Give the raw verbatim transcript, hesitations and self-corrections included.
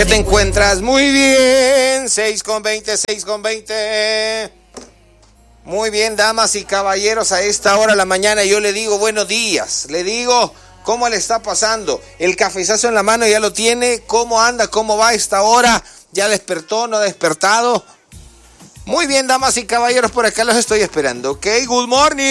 ¿Qué te encuentras? Muy bien, seis con veinte, seis con veinte. Muy bien, damas y caballeros, a esta hora de la mañana yo le digo buenos días, le digo cómo le está pasando, el cafezazo en la mano ya lo tiene, cómo anda, cómo va a esta hora, ya despertó, no ha despertado. Muy bien, damas y caballeros, por acá los estoy esperando, ok, good morning.